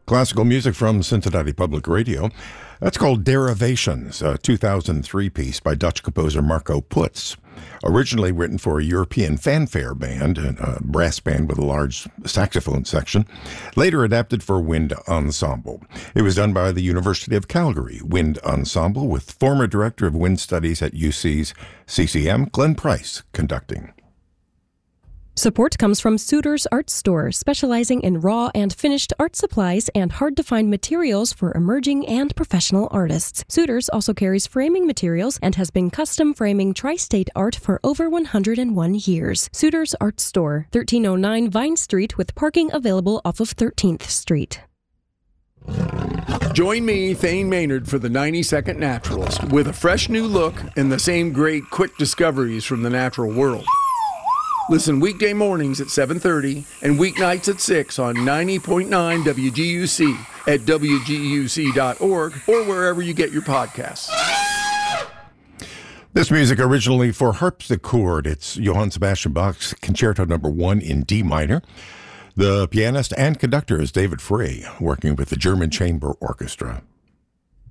Classical music from Cincinnati Public Radio. That's called Derivations, a 2003 piece by Dutch composer Marco Putz. Originally written for a European fanfare band, a brass band with a large saxophone section, later adapted for wind ensemble. It was done by the University of Calgary Wind Ensemble with former director of wind studies at UC's CCM, Glenn Price, conducting. Support comes from Suter's Art Store, specializing in raw and finished art supplies and hard-to-find materials for emerging and professional artists. Suter's also carries framing materials and has been custom framing tri-state art for over 101 years. Suter's Art Store, 1309 Vine Street, with parking available off of 13th Street. Join me, Thane Maynard, for the 90-Second Naturalist, with a fresh new look and the same great quick discoveries from the natural world. Listen weekday mornings at 7:30 and weeknights at 6 on 90.9 WGUC at WGUC.org or wherever you get your podcasts. This music originally for harpsichord. It's Johann Sebastian Bach's Concerto No. 1 in D minor. The pianist and conductor is David Frey, working with the German Chamber Orchestra.